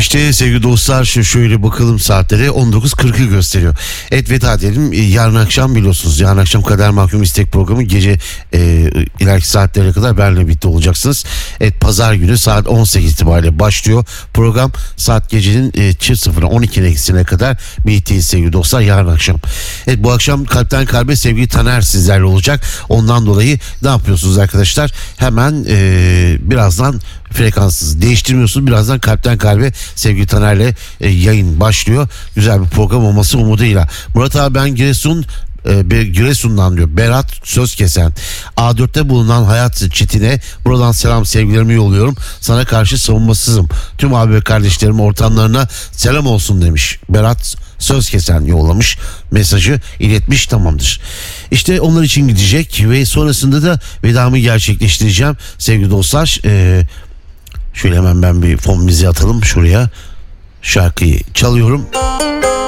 İşte sevgili dostlar şöyle bakalım saatlere 19.40'ı gösteriyor. Evet, veda edelim. Yarın akşam biliyorsunuz, yarın akşam Kader Mahkum İstek programı gece ileriki saatlere kadar benimle birlikte olacaksınız. Evet, pazar günü saat 18 itibariyle başlıyor program. Saat gecenin 00:12'sine kadar birlikteyiz sevgili dostlar yarın akşam. Evet, bu akşam kalpten kalbe sevgili Taner sizlerle olacak. Ondan dolayı ne yapıyorsunuz arkadaşlar? Hemen birazdan frekansınızı değiştirmiyorsunuz. Birazdan kalpten kalbe sevgili Taner'le yayın başlıyor. Güzel bir program olması umuduyla. Murat abi, ben Giresun'dan diyor. Berat Sözkesen. A4'te bulunan Hayat Çetin'e buradan selam sevgilerimi yolluyorum. Sana karşı savunmasızım. Tüm abi ve kardeşlerim ortamlarına selam olsun demiş. Berat Sözkesen yollamış. Mesajı iletmiş, tamamdır. İşte onlar için gidecek ve sonrasında da vedamı gerçekleştireceğim sevgili dostlar. Şöyle hemen ben bir fon müziği atalım şuraya. Şarkıyı çalıyorum.